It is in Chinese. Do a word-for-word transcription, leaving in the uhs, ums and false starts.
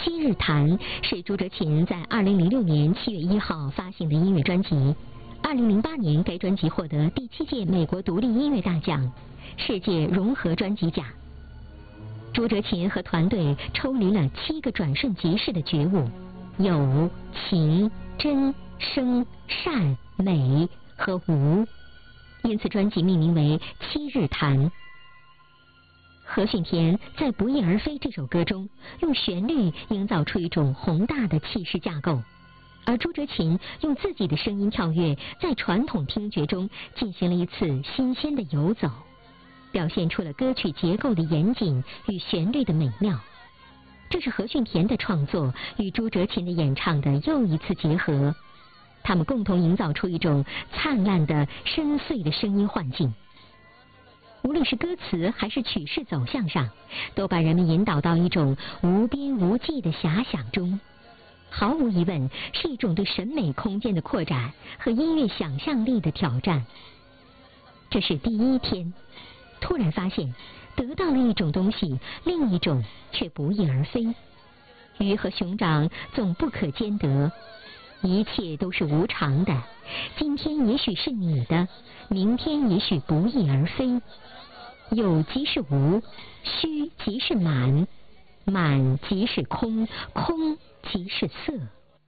七日谈》是朱哲琴在二零零六年七月一号发行的音乐专辑。二零零八年，该专辑获得第七届美国独立音乐大奖世界融合专辑奖。朱哲琴和团队抽离了七个转瞬即逝的觉悟：有、情、真、声、善、美和无，因此专辑命名为《七日谈》。何训田在《不翼而飞》这首歌中，用旋律营造出一种宏大的气势架构，而朱哲琴用自己的声音跳跃，在传统听觉中进行了一次新鲜的游走，表现出了歌曲结构的严谨与旋律的美妙。这是何训田的创作与朱哲琴的演唱的又一次结合，他们共同营造出一种灿烂的深邃的声音幻境。无论是歌词还是曲式走向上，都把人们引导到一种无边无际的遐想中，毫无疑问是一种对审美空间的扩展和音乐想象力的挑战。这是第一天，突然发现得到了一种东西，另一种却不翼而飞。鱼和熊掌总不可兼得，一切都是无常的，今天也许是你的，明天也许不翼而飞。有即是无，虚即是满，满即是空，空即是色。